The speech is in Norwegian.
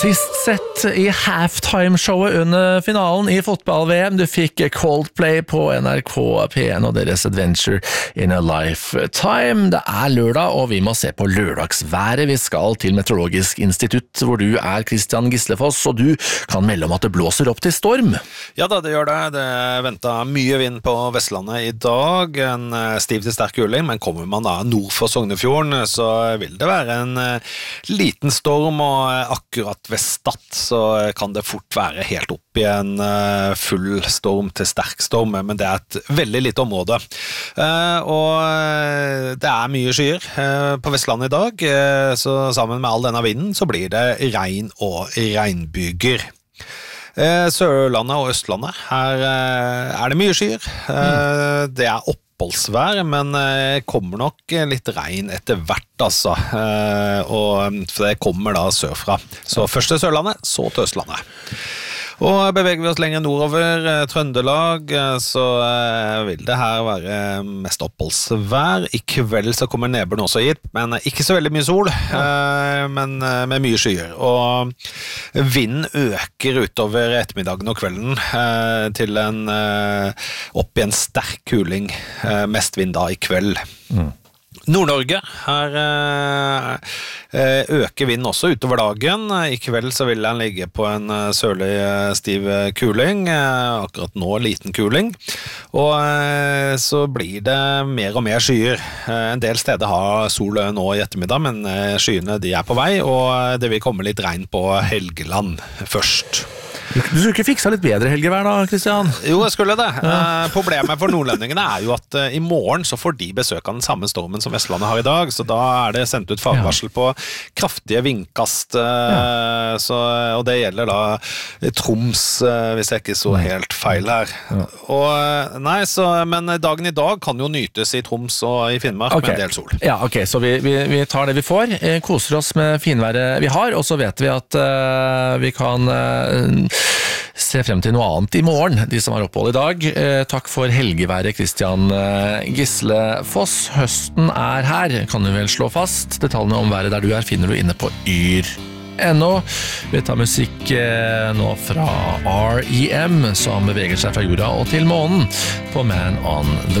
Sist sett i halftime-showet under finalen i fotball-VM. Du fikk Coldplay på NRK P1 og deres Adventure in a Lifetime. Det lørdag, og vi må se på lørdagsværet. Vi skal til Meteorologisk institutt, hvor du Christian Gislefoss, og du kan melde om at det blåser opp til storm. Ja da, det gjør det. Det ventet mye vind på Vestlandet i dag. En stiv til sterk kuling, men kommer man da nord for Sognefjorden, så vil det være en liten storm, og akkurat ved Stad så kan det fort være helt opp i en full storm til sterk storm, men det et veldig lite område. Og det mye skyer på Vestlandet i dag, så sammen med all denne vinden så blir det regn og regnbyger. Sørlandet og Østlandet, her det mye skyer. Det oppholdsvær, men kommer nok litt regn etter hvert, altså. For det kommer da sørfra. Så først til Sørlandet, så til Østlandet. Og beveger vi oss lenger nordover Trøndelag, så vil det her være mest oppholdsvær. I kveld så kommer nedbøren også hit, men ikke så veldig mye sol, men med mye skyer. Og vinden øker utover ettermiddagen og kvelden til opp i en sterk kuling, mest vind da i kveld. Nord-Norge, her øker vinden også utover dagen. I kveld så vil den ligge på en sørlig stiv kuling, akkurat nå liten kuling. Og så blir det mer og mer skyer. En del steder har sol nå i ettermiddag, men skyene de på vei, og det vil komme litt regn på Helgeland først. Du skulle ikke fikse litt bedre helgevær da, Christian? Jo, jeg skulle det. Problemet for nordlendingene jo at i morgen så får de besøk av den samme stormen som Vestlandet har i dag, så da det sendt ut fagvarsel på kraftige vindkast, og det gjelder da Troms, hvis jeg ikke så helt feil her. Men dagen i dag kan jo nytes i Troms og i Finnmark med en del sol. Ja, ok, så vi tar det vi får, koser oss med finværet vi har, og så vet vi at vi kan se frem til noe annet i morgen, de som har opphold i dag. Takk for helgeværet, Christian Gislefoss. Høsten her, kan du vel slå fast. Detaljene om været der du finner du inne på yr.no. Vi tar musikk nå fra R.E.M. som beveger seg fra jorda og til månen på Man on the